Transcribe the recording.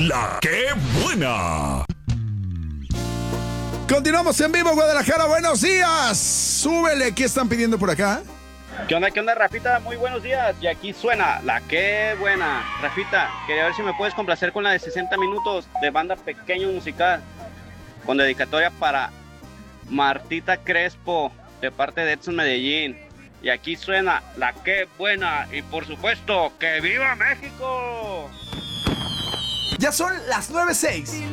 La que buena. Continuamos en vivo, Guadalajara. Buenos días. Súbele. ¿Qué están pidiendo por acá? ¿Qué onda, Rafita? Muy buenos días. Y aquí suena la que buena. Rafita, quería ver si me puedes complacer con la de 60 minutos de banda Pequeño Musical, con dedicatoria para Martita Crespo, de parte de Edson Medellín. Y aquí suena la que buena. Y por supuesto, ¡que viva México! Ya son las 9:06.